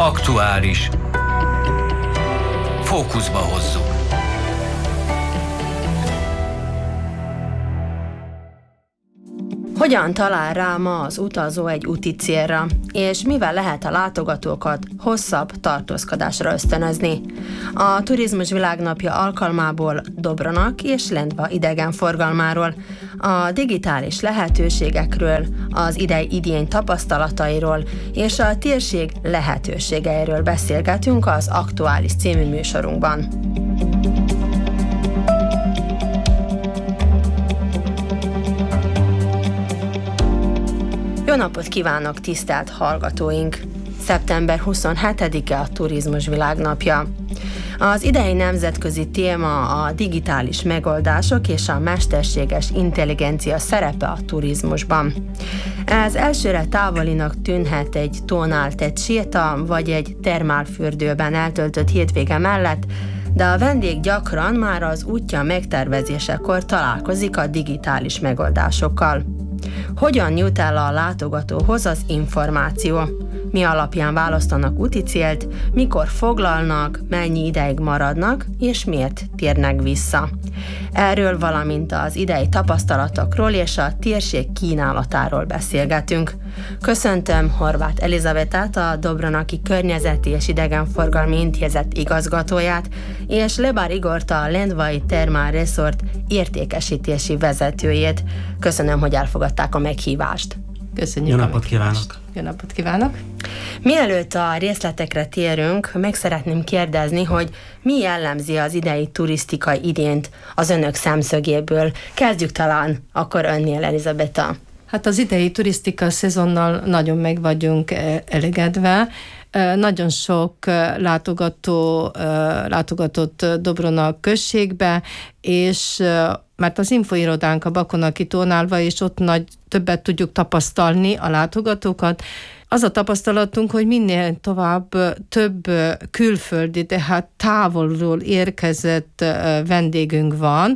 Aktuális. Fókuszba hozzuk. Hogyan talál rá ma az utazó egy úti célra, és mivel lehet a látogatókat hosszabb tartózkodásra ösztönözni? A Turizmus Világnapja alkalmából Dobronak és Lendva idegenforgalmáról, a digitális lehetőségekről, az idény tapasztalatairól és a térség lehetőségeiről beszélgetünk az Aktuális című műsorunkban. Jó napot kívánok, tisztelt hallgatóink! Szeptember 27-e a Turizmus Világnapja. Az idei nemzetközi téma a digitális megoldások és a mesterséges intelligencia szerepe a turizmusban. Ez elsőre távolinak tűnhet egy tónál tett séta, vagy egy termálfürdőben eltöltött hétvége mellett, de a vendég gyakran már az útja megtervezésekor találkozik a digitális megoldásokkal. Hogyan jut el a látogatóhoz az információ? Mi alapján választanak úti célt, mikor foglalnak, mennyi ideig maradnak, és miért térnek vissza? Erről, valamint az idei tapasztalatokról és a térség kínálatáról beszélgetünk. Köszöntöm Horváth Elizabetát, a Dobronaki Környezeti és Idegenforgalmi Intézet igazgatóját, és Lebár Igort, a Lendvai Thermal Resort értékesítési vezetőjét. Köszönöm, hogy elfogadták a meghívást. Köszönjük. Jó napot kívánok! Jó napot kívánok! Mielőtt a részletekre térünk, meg szeretném kérdezni, hogy mi jellemzi az idei turisztikai idényt az önök szemszögéből. Kezdjük talán akkor önnél, Elizabeta. Hát az idei turisztika szezonnal nagyon meg vagyunk elégedve. Nagyon sok látogató látogatott Dobrona községbe, és mert az infoirodánk a Bakonaki tónálva, és ott többet tudjuk tapasztalni a látogatókat. Az a tapasztalatunk, hogy minél tovább több külföldi, tehát távolról érkezett vendégünk van,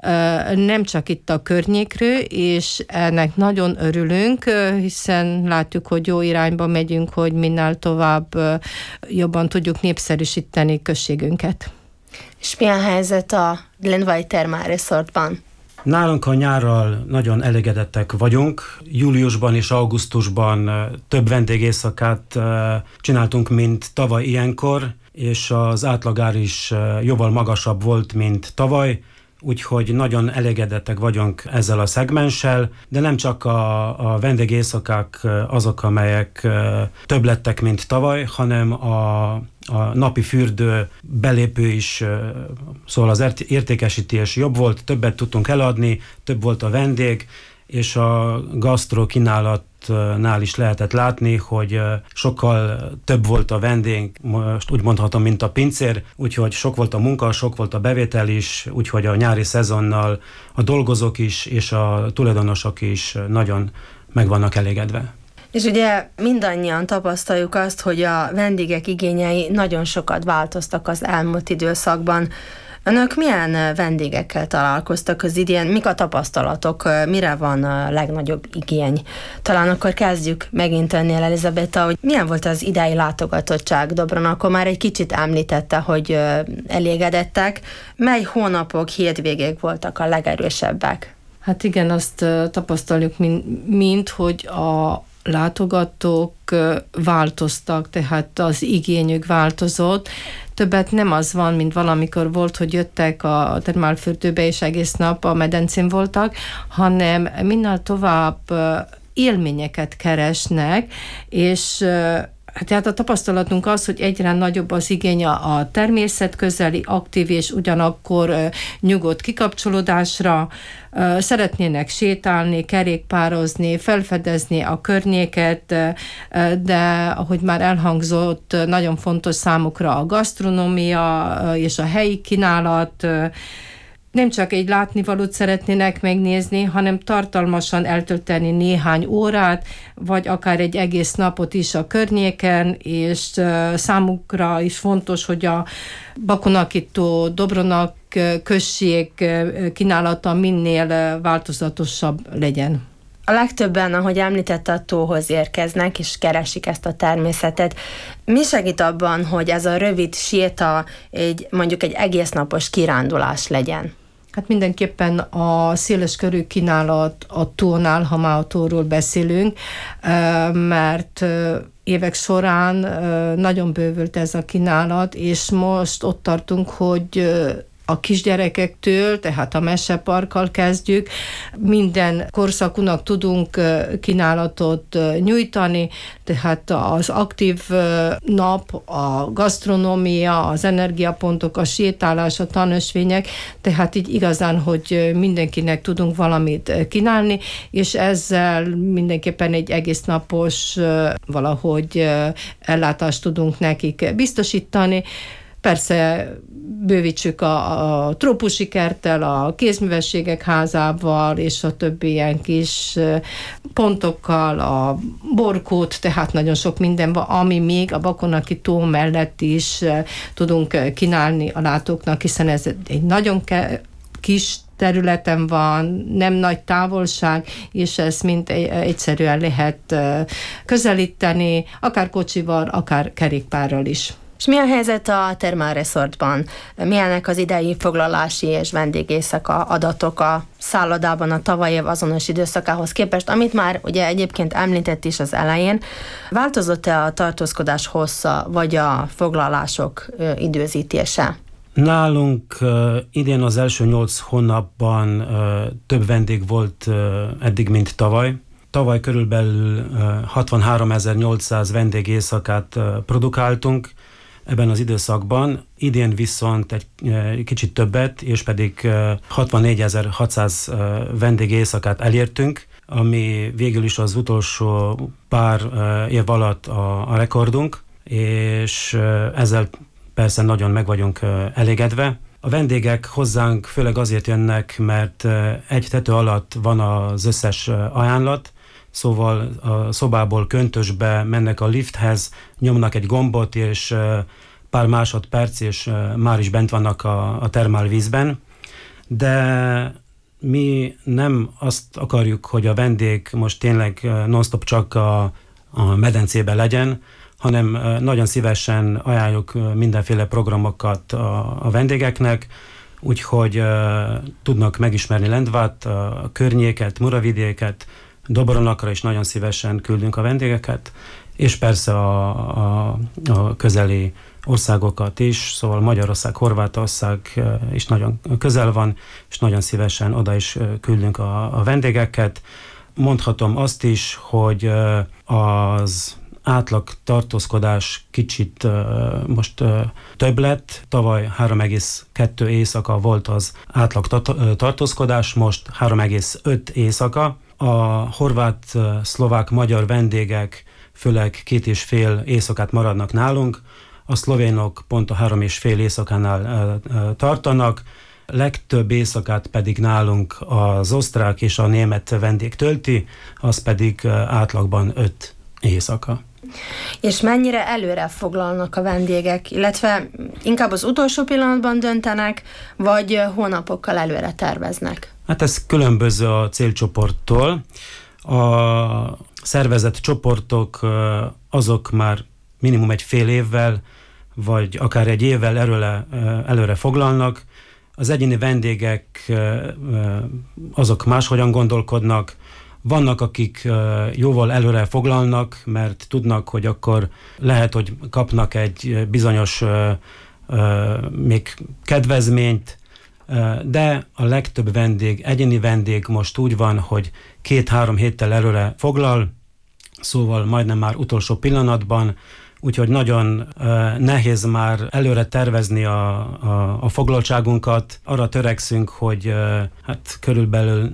nem csak itt a környékről, és ennek nagyon örülünk, hiszen látjuk, hogy jó irányba megyünk, hogy minél tovább jobban tudjuk népszerűsíteni községünket. És milyen helyzet a Lendvai Thermal Resortban? Nálunk a nyárral nagyon elégedettek vagyunk. Júliusban és augusztusban több vendégészakát csináltunk, mint tavaly ilyenkor, és az átlagár is jóval magasabb volt, mint tavaly, úgyhogy nagyon elégedettek vagyunk ezzel a szegmenssel, de nem csak a vendégészakák azok, amelyek több lettek, mint tavaly, hanem a napi fürdő belépő is, szóval az értékesítés jobb volt, többet tudtunk eladni, több volt a vendég, és a gasztro kínálatnál is lehetett látni, hogy sokkal több volt a vendég, most úgy mondhatom, mint a pincér, úgyhogy sok volt a munka, sok volt a bevétel is, úgyhogy a nyári szezonnal a dolgozók is és a tulajdonosok is nagyon meg vannak elégedve. És ugye mindannyian tapasztaljuk azt, hogy a vendégek igényei nagyon sokat változtak az elmúlt időszakban. Önök milyen vendégekkel találkoztak az idén? Mik a tapasztalatok? Mire van a legnagyobb igény? Talán akkor kezdjük megint önnél, Elizabeta, hogy milyen volt az idei látogatottság Dobrona? Akkor már egy kicsit említette, hogy elégedettek. Mely hónapok, hétvégék voltak a legerősebbek? Hát igen, azt tapasztaljuk, mint hogy a látogatók változtak, tehát az igényük változott. Többet nem az van, mint valamikor volt, hogy jöttek a termálfürdőbe, és egész nap a medencén voltak, hanem minél tovább élményeket keresnek, és tehát a tapasztalatunk az, hogy egyre nagyobb az igény a természetközeli, aktív és ugyanakkor nyugodt kikapcsolódásra. Szeretnének sétálni, kerékpározni, felfedezni a környéket, de ahogy már elhangzott, nagyon fontos számukra a gasztronómia és a helyi kínálat. Nem csak egy látnivalót szeretnének megnézni, hanem tartalmasan eltölteni néhány órát, vagy akár egy egész napot is a környéken, és számukra is fontos, hogy a Bakonaki-tó Dobronak község kínálata minél változatosabb legyen. A legtöbben, ahogy említette, a tóhoz érkeznek, és keresik ezt a természetet. Mi segít abban, hogy ez a rövid séta mondjuk egy egésznapos kirándulás legyen? Hát mindenképpen a széles körű kínálat a tónál, ha már a tóról beszélünk, mert évek során nagyon bővült ez a kínálat, és most ott tartunk, hogy a kisgyerekektől, tehát a meseparkkal kezdjük, minden korszakunknak tudunk kínálatot nyújtani, tehát az aktív nap, a gasztronómia, az energiapontok, a sétálás, a tanösvények, tehát így igazán, hogy mindenkinek tudunk valamit kínálni, és ezzel mindenképpen egy egész napos valahogy ellátást tudunk nekik biztosítani. Persze bővítsük a trópusi kerttel, a kézművességek házával, és a többi ilyen kis pontokkal, a borkót, tehát nagyon sok minden van, ami még a Bakonaki tó mellett is tudunk kínálni a látóknak, hiszen ez egy nagyon kis területen van, nem nagy távolság, és ezt mind egyszerűen lehet közelíteni, akár kocsival, akár kerékpárral is. És mi a helyzet a Thermal Resortban? Milyenek az idei foglalási és vendégéjszaka adatok a szállodában a tavalyi év azonos időszakához képest, amit már ugye egyébként említett is az elején. Változott-e a tartózkodás hossza, vagy a foglalások időzítése? Nálunk idén az első 8 hónapban több vendég volt eddig, mint tavaly. Tavaly körülbelül 63.800 vendégéjszakát produkáltunk ebben az időszakban, idén viszont egy kicsit többet, és pedig 64.600 vendégéjszakát elértünk, ami végül is az utolsó pár év alatt a rekordunk, és ezzel persze nagyon meg vagyunk elégedve. A vendégek hozzánk főleg azért jönnek, mert egy tető alatt van az összes ajánlat, szóval a szobából köntösbe mennek a lifthez, nyomnak egy gombot, és pár másodperc, és már is bent vannak a termálvízben. De mi nem azt akarjuk, hogy a vendég most tényleg non-stop csak a medencében legyen, hanem nagyon szívesen ajánljuk mindenféle programokat a vendégeknek, úgyhogy tudnak megismerni Lendvát, a környéket, Muravidéket, Dobronakra is nagyon szívesen küldünk a vendégeket, és persze a közeli országokat is, szóval Magyarország, Horvátország is nagyon közel van, és nagyon szívesen oda is küldünk a vendégeket. Mondhatom azt is, hogy az átlag tartózkodás kicsit most több lett. Tavaly 3,2 éjszaka volt az átlag tartózkodás, most 3,5 éjszaka. A horvát, szlovák, magyar vendégek főleg 2,5 éjszakát maradnak nálunk, a szlovénok pont a 3,5 éjszakánál tartanak, legtöbb éjszakát pedig nálunk az osztrák és a német vendég tölti, az pedig átlagban 5 éjszaka. És mennyire előre foglalnak a vendégek, illetve inkább az utolsó pillanatban döntenek, vagy hónapokkal előre terveznek? Hát ez különböző a célcsoporttól. A szervezett csoportok azok már minimum egy fél évvel, vagy akár egy évvel előre foglalnak. Az egyéni vendégek azok máshogyan gondolkodnak. Vannak, akik jóval előre foglalnak, mert tudnak, hogy akkor lehet, hogy kapnak egy bizonyos még kedvezményt, de a legtöbb vendég, egyéni vendég most úgy van, hogy 2-3 héttel előre foglal, szóval majdnem már utolsó pillanatban, úgyhogy nagyon nehéz már előre tervezni a foglaltságunkat. Arra törekszünk, hogy hát körülbelül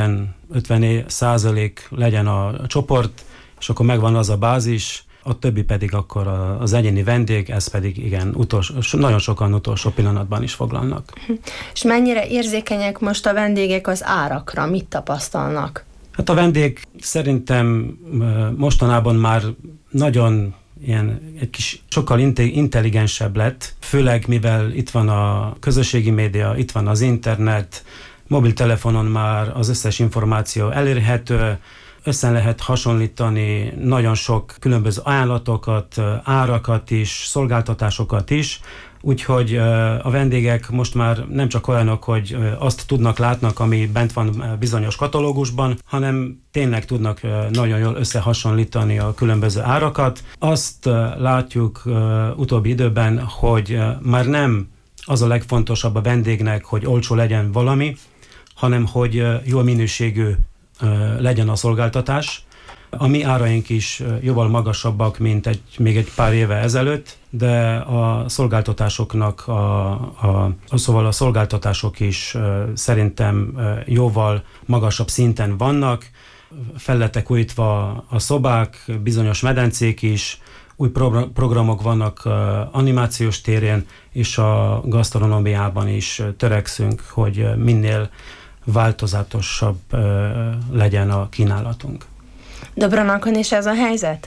40-50% legyen a csoport, és akkor megvan az a bázis, a többi pedig akkor az egyéni vendég, ez pedig igen, nagyon sokan utolsó pillanatban is foglalnak. És mennyire érzékenyek most a vendégek az árakra? Mit tapasztalnak? Hát a vendég szerintem mostanában már nagyon egy kis sokkal intelligensebb lett, főleg mivel itt van a közösségi média, itt van az internet, mobiltelefonon már az összes információ elérhető, össze lehet hasonlítani nagyon sok különböző ajánlatokat, árakat is, szolgáltatásokat is, úgyhogy a vendégek most már nem csak olyanok, hogy azt tudnak, látnak, ami bent van bizonyos katalógusban, hanem tényleg tudnak nagyon jól összehasonlítani a különböző árakat. Azt látjuk utóbbi időben, hogy már nem az a legfontosabb a vendégnek, hogy olcsó legyen valami, hanem hogy jó minőségű legyen a szolgáltatás. A mi áraink is jóval magasabbak, mint még egy pár éve ezelőtt, de a szolgáltatásoknak, szóval a szolgáltatások is szerintem jóval magasabb szinten vannak. Fel lettek újítva a szobák, bizonyos medencék is, új programok vannak animációs térén, és a gasztronómiában is törekszünk, hogy minél változatosabb legyen a kínálatunk. Dobronakon is ez a helyzet?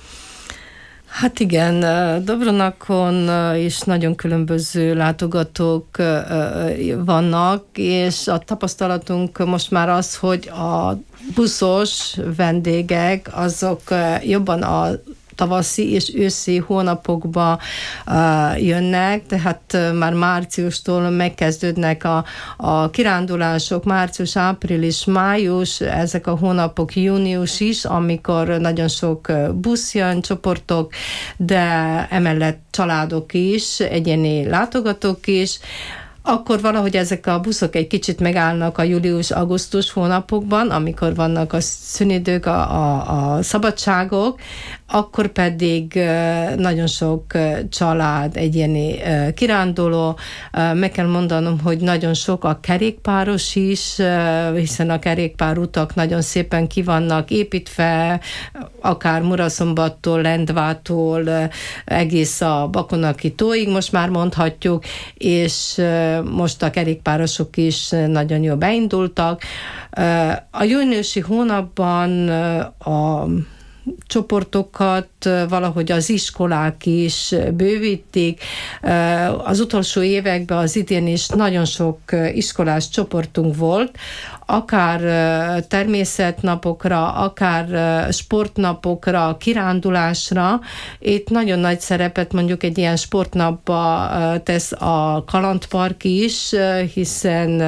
Hát igen, Dobronakon is nagyon különböző látogatók vannak, és a tapasztalatunk most már az, hogy a buszos vendégek azok jobban a tavaszi és őszi hónapokban jönnek, tehát már márciustól megkezdődnek a kirándulások, március, április, május, ezek a hónapok, június is, amikor nagyon sok busz jön, csoportok, de emellett családok is, egyéni látogatók is. Akkor valahogy ezek a buszok egy kicsit megállnak a július-augusztus hónapokban, amikor vannak a szünidők, a szabadságok, akkor pedig nagyon sok család, egyéni kiránduló. Meg kell mondanom, hogy nagyon sok a kerékpáros is, hiszen a kerékpárutak nagyon szépen ki vannak építve, akár Muraszombattól, Lendvától, egész a Bakonaki tóig, most már mondhatjuk, és most a kerékpárosok is nagyon jól beindultak. A júniusi hónapban a csoportokat valahogy az iskolák is bővítik. Az utolsó években, az idén is nagyon sok iskolás csoportunk volt, akár természetnapokra, akár sportnapokra, kirándulásra. Itt nagyon nagy szerepet mondjuk egy ilyen sportnapba tesz a kalandpark is, hiszen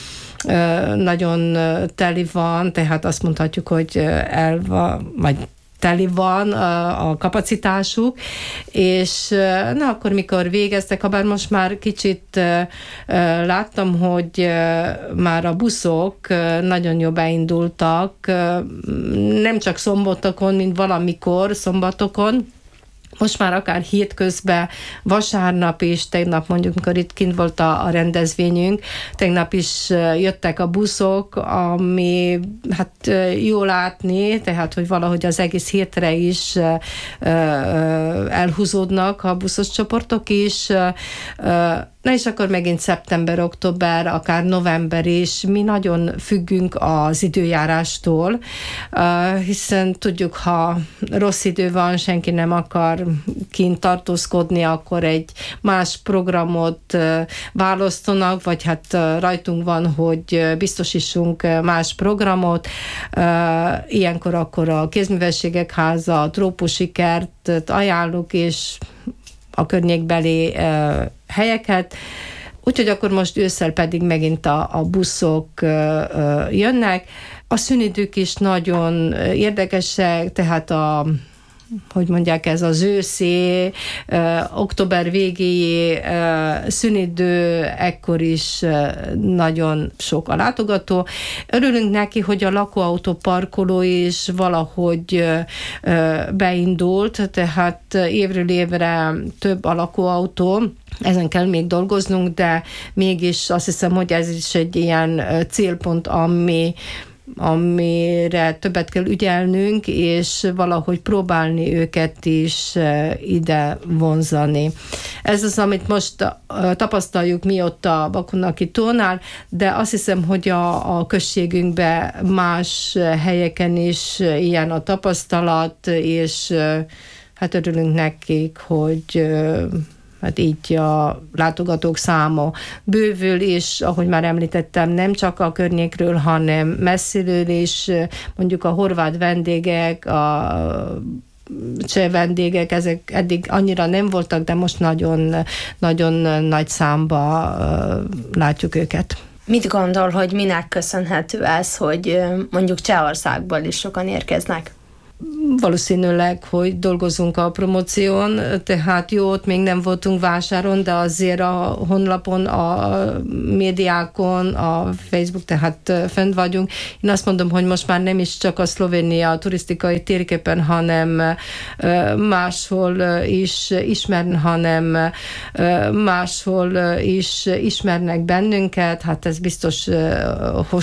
nagyon teli van, tehát azt mondhatjuk, hogy vagy teli van a kapacitásuk, és na akkor, mikor végeztek, habár most már kicsit láttam, hogy már a buszok nagyon jól beindultak, nem csak szombatokon, mint valamikor szombatokon, most már akár hétközben, vasárnap is, tegnap mondjuk, mikor itt kint volt a rendezvényünk, tegnap is jöttek a buszok, ami hát jó látni, tehát, hogy valahogy az egész hétre is elhúzódnak a buszos csoportok is. Na és akkor megint szeptember, október, akár november is, mi nagyon függünk az időjárástól, hiszen tudjuk, ha rossz idő van, senki nem akar kint tartózkodni, akkor egy más programot választanak, vagy hát rajtunk van, hogy biztosítsunk más programot. Ilyenkor akkor a Kézművességek Háza, a Trópusi Kert ajánljuk, és a környékbeli helyeket. Úgyhogy akkor most ősszel pedig megint a buszok jönnek. A szünidők is nagyon érdekesek, tehát hogy mondják, ez az őszi, október végéjé szünidő, ekkor is nagyon sok a látogató. Örülünk neki, hogy a lakóautó parkoló is valahogy beindult, tehát évről évre több a lakóautó, ezen kell még dolgoznunk, de mégis azt hiszem, hogy ez is egy ilyen célpont, amire többet kell ügyelnünk, és valahogy próbálni őket is ide vonzani. Ez az, amit most tapasztaljuk mi ott a Bakonaki tónál, de azt hiszem, hogy a községünkben más helyeken is ilyen a tapasztalat, és hát örülünk nekik, hogy Hát így a látogatók száma bővül, és ahogy már említettem, nem csak a környékről, hanem messziről is, mondjuk a horvát vendégek, a cseh vendégek, ezek eddig annyira nem voltak, de most nagyon, nagyon nagy számba látjuk őket. Mit gondol, hogy minek köszönhető ez, hogy mondjuk Csehországból is sokan érkeznek? Valószínűleg, hogy dolgozunk a promóción, tehát jó, ott még nem voltunk vásáron, de azért a honlapon, a médiákon, a Facebook, tehát fent vagyunk. Én azt mondom, hogy most már nem is csak a Szlovénia turisztikai térképen, hanem máshol is ismernek, hanem máshol is ismernek bennünket, hát ez biztos